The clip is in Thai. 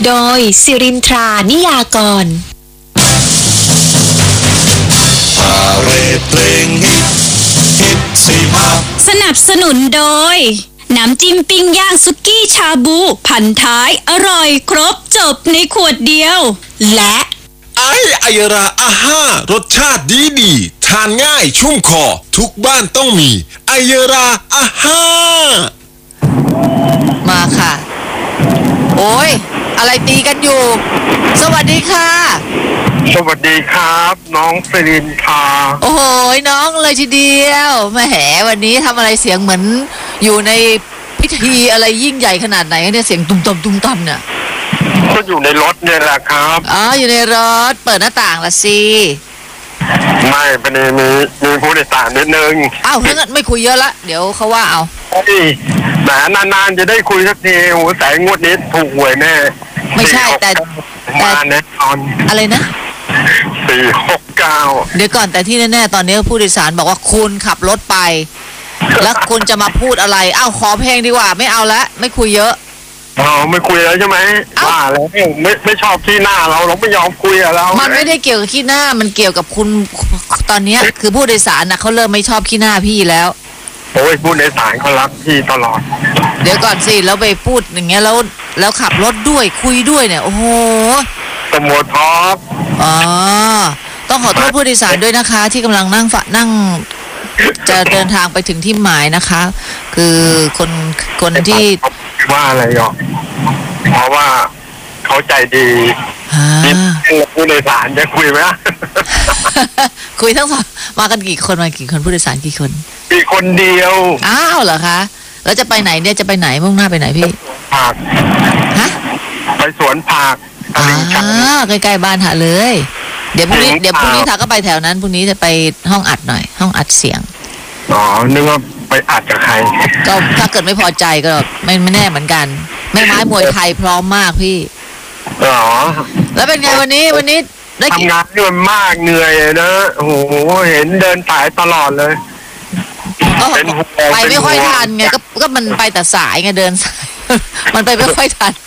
โดยสิรินทรานิยากรสนับสนุนโดยน้ำจิ้มปิ้งย่างสุกี้ชาบูพันท้ายอร่อยครบจบในขวดเดียวและไอราอาห้ารสชาติดีทานง่ายชุ่มคอทุกบ้านต้องมีไอราอาห้ามาค่ะโอ้ยอะไรตีกันอยู่สวัสดีค่ะสวัสดีครับน้องสิรินทราโอ้โหน้องเลยทีเดียวแหมวันนี้ทำอะไรเสียงเหมือนอยู่ในพิธีอะไรยิ่งใหญ่ขนาดไหนเนี่ยเสียงตุ้มต่อมตุ้มต่อมเนี่ยก็อยู่ในรถเนี่ยแหละครับอ๋ออยู่ในรถเปิดหน้าต่างละสิไม่ประเด็นมีผู้โดยสารนิดนึงอ้าวงั้นไม่คุยเยอะละเดี๋ยวเขาว่าเอาแหมนานๆจะได้คุยสักทีโหแสงงวดนี้ถูกหวยแน่ไม่ใช่แต่มาแน่นอนอะไรนะ 469 เดี๋ยวก่อนแต่ที่แน่ๆตอนนี้ผู้โดยสารบอกว่าคุณขับรถไปแล้วคุณจะมาพูดอะไรอ้าวขอเพลงดีกว่าไม่เอาละไม่คุยเยอะอ๋อไม่คุยแล้วใช่ไหมว่าแล้วไม่ชอบที่หน้าเราไม่ยอมคุยกับเรามันไม่ได้เกี่ยวกับขี้หน้ามันเกี่ยวกับคุณตอนนี้คือผู้โดยสารนะเขาเริ่มไม่ชอบขี้หน้าพี่แล้วโอ้ยผู้โดยสารเขารักพี่ตลอดเดี๋ยวก่อนสิแล้วไปพูดอย่างเงี้ยแล้วขับรถด้วยคุยด้วยเนี่ยโอ้โหสมมติท็อปอ๋อต้องขอโทษผู้โดยสารด้วยนะคะที่กำลังนั่งจะเดินทางไปถึงที่หมายนะคะคือคนที่ว่าอะไรหรอเพราะว่าเขาใจดีผู้โดยสารจะคุยไหมคุยทั้งสองมากันกี่คนผู้โดยสารกี่คนมีคนเดียวอ้าวเหรอคะแล้วจะไปไหนเนี่ยจะไปไหนมุ่งหน้าไปไหนพี่ผักฮะไปสวนผักใกล้ๆบ้านหาเลยเดี๋ยวพรุ่งนี้ถ้าก็ไปแถวนั้นพรุ่งนี้จะไปห้องอัดหน่อยห้องอัดเสียงอ๋อนึกว่าไปอัดกับใครก็ถ้าเกิดไม่พอใจก็ไม่แน่เหมือนกันแม่ไม้มวยไทยพร้อมมากพี่อ๋อแล้วเป็นไงวันนี้ได้ทำงานเหนื่อยมากเหนื่อยนะโอ้โหเห็นเดินสายตลอดเลยไปไม่ค่อยทันไงก็มันไปแต่สายไงเดินสายมันไปไม่ค่อยทัน